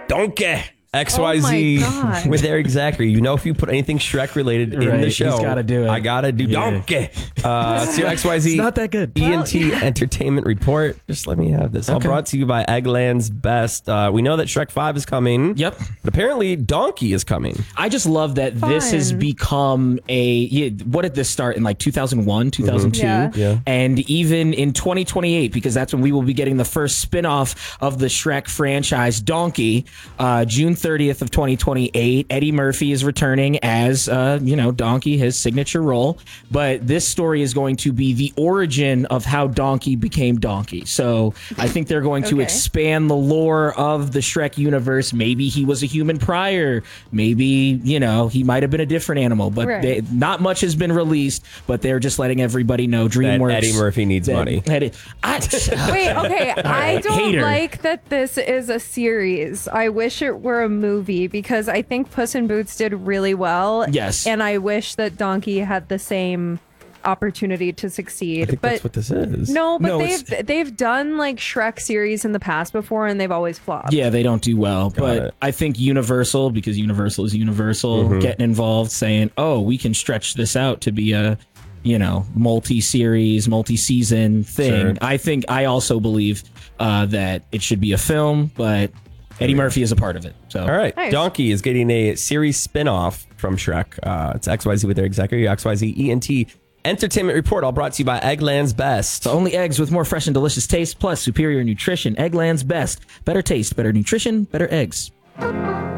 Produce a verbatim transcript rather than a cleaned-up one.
Donkey. X Y Z oh with Eric Zachary. You know, if you put anything Shrek related in Right, the show, he's gotta do it. I gotta do Yeah. Donkey. Uh, it's your X Y Z It's not that good. E N T Entertainment Report. Just let me have this. All Okay. brought to you by Eggland's Best. Uh, we know that Shrek five is coming. Yep. But apparently Donkey is coming. I just love that this has Fun. become a. Yeah, what did this start in like two thousand one, two thousand two? Yeah. Yeah. And even in twenty twenty-eight, because that's when we will be getting the first spin-off of the Shrek franchise, Donkey, uh, June thirtieth of twenty twenty-eight. Eddie Murphy is returning as, uh, you know, Donkey, his signature role. But this story is going to be the origin of how Donkey became Donkey. So I think they're going to Okay. expand the lore of the Shrek universe. Maybe he was a human prior. Maybe, you know, he might have been a different animal. But Right. they, not much has been released. But they're just letting everybody know DreamWorks. Eddie Murphy needs that money. Eddie, I, Wait, okay. I don't Hater. like that this is a series. I wish it were a movie because I think Puss in Boots did really well. Yes. And I wish that Donkey had the same opportunity to succeed. I think but that's what this is. no, but No, they've it's- they've done like Shrek series in the past before and they've always flopped. Yeah, they don't do well. But it. I think Universal, because Universal is Universal, Mm-hmm. getting involved, saying, oh, we can stretch this out to be a, you know, multi-series, multi-season thing. Sure. I think I also believe uh, that it should be a film, but Eddie Murphy is a part of it. So All right. Nice. Donkey is getting a series spin-off from Shrek. Uh, it's X Y Z with Eric Zachary, X Y Z E N T Entertainment Report, all brought to you by Eggland's Best. So only eggs with more fresh and delicious taste, plus superior nutrition. Eggland's Best. Better taste, better nutrition, better eggs.